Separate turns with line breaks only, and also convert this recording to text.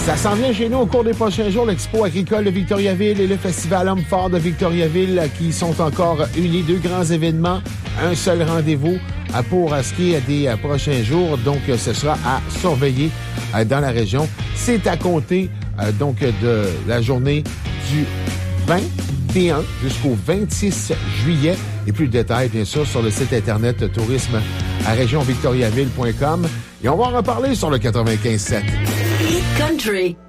Ça s'en vient chez nous au cours des prochains jours, l'Expo agricole de Victoriaville et le Festival Homme Fort de Victoriaville qui sont encore unis. 2 grands événements, un seul rendez-vous pour ce qui est des prochains jours. Donc, ce sera à surveiller dans la région. C'est à compter donc de la journée du 21 jusqu'au 26 juillet. Et plus de détails, bien sûr, sur le site Internet tourisme à région-victoriaville.com. Et on va en reparler sur le 95.7.
Hit Country.